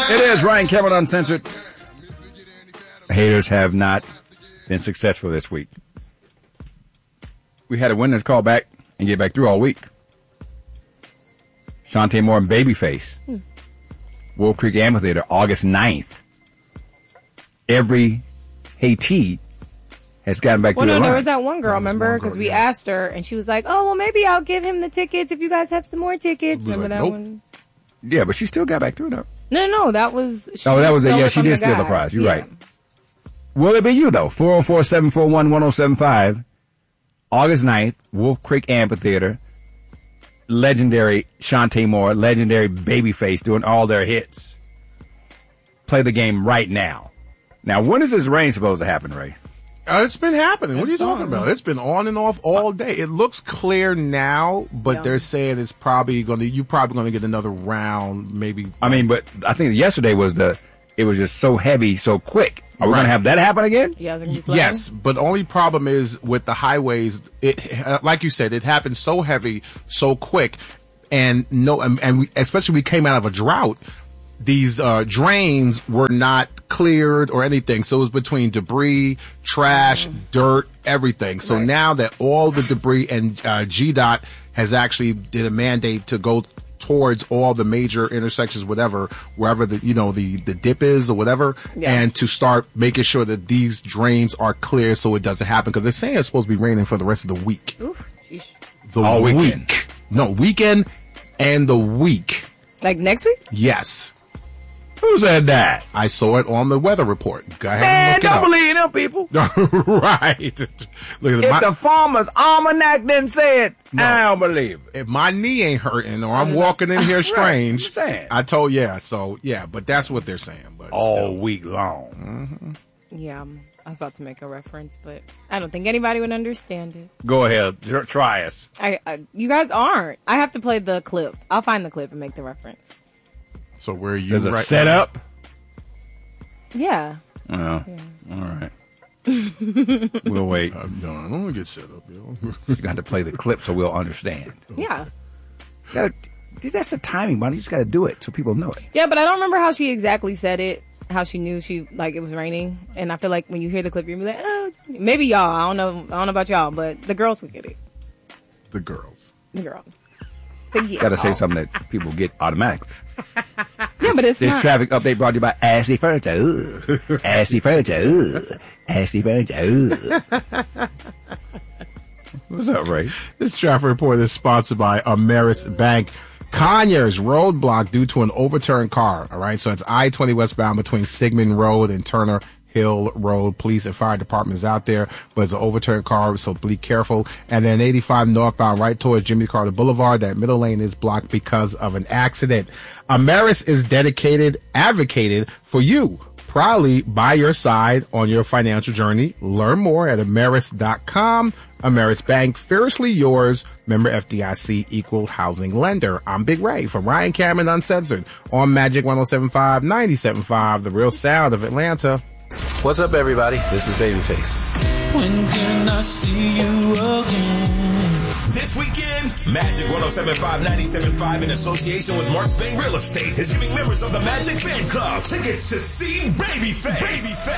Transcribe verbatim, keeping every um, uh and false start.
It is Ryan Cameron Uncensored. Haters have not been successful this week. We had a winner's call back and get back through all week. Shantae Moore and Babyface. Hmm. Wolf Creek Amphitheater, August ninth. Every Haiti has gotten back well, through no, the there lines. was that one girl, remember? Because we yeah. asked her, and she was like, oh, well, maybe I'll give him the tickets if you guys have some more tickets. Remember like, that nope. one? Yeah, but she still got back through, though. No, no, that was... Oh, that was it. Yeah, she did steal the prize. You're yeah. right. Will it be you, though? four oh four, seven four one, one oh seven five. August ninth, Wolf Creek Amphitheater. Legendary Shantae Moore, legendary Babyface doing all their hits. Play the game right now. Now, when is this rain supposed to happen, Ray? Uh, it's been happening. What are you talking about? It's been on and off all day. It looks clear now, but yeah. they're saying it's probably going to, you're probably going to get another round, maybe. I mean, but I think yesterday was the, it was just so heavy, so quick. Are we right. going to have that happen again? Yeah, yes, but the only problem is with the highways, it, uh, like you said, it happened so heavy, so quick, and no, and, and we, especially we came out of a drought. These uh, drains were not cleared or anything, so it was between debris, trash, mm. dirt, everything. So right. now that all the debris and uh, G D O T has actually did a mandate to go towards all the major intersections, whatever, wherever the you know the the dip is or whatever, yeah. and to start making sure that these drains are clear so it doesn't happen because they're saying it's supposed to be raining for the rest of the week. Oof, geez. The all week, weekend. no weekend, and the week. Like next week? Yes. Who said that? I saw it on the weather report. Go ahead Man, and look don't it up. believe them people. Right. Look at if my, the farmer's almanac didn't say it, no. I don't believe it. If my knee ain't hurting or I'm walking in here strange, right. I told yeah. So yeah, but that's what they're saying. But all still. week long. Mm-hmm. Yeah, I was about to make a reference, but I don't think anybody would understand it. Go ahead, try us. I, I, you guys aren't. I have to play the clip. I'll find the clip and make the reference. So where are you? There's a right setup. Yeah. Oh, yeah. All right. We'll wait. I'm done. I don't want to get set up, yo. You got to play the clip so we'll understand. Yeah. Gotta, that's the timing, buddy. You just got to do it so people know it. Yeah, but I don't remember how she exactly said it. How she knew she like it was raining, and I feel like when you hear the clip, you're like, oh, it's maybe y'all. I don't know. I don't know about y'all, but the girls will get it. The girls. The girls. Yeah. Got to say something that people get automatically. Yeah, but it's this not. traffic update brought to you by Ashley Furniture. Ashley Furniture. Ashley Furniture. What's up, Ray? This traffic report is sponsored by Ameris Bank. Conyers roadblock due to an overturned car. All right, so it's I twenty westbound between Sigmund Road and Turner Hill Road. Police and fire department is out there, but it's an overturned car, so be careful. And then eighty-five northbound right towards Jimmy Carter Boulevard. That middle lane is blocked because of an accident. Ameris is dedicated, advocated for you. Proudly by your side on your financial journey. Learn more at Ameris dot com. Ameris Bank, fiercely yours. Member F D I C, equal housing lender. I'm Big Ray from Ryan Cameron Uncensored on Magic one oh seven point five, ninety-seven point five, the real sound of Atlanta. What's up, everybody? This is Babyface. When can I see you again? This weekend, Magic one oh seven point five, ninety-seven point five in association with Mark Spain Real Estate is giving members of the Magic Fan Club tickets to see Babyface. Babyface.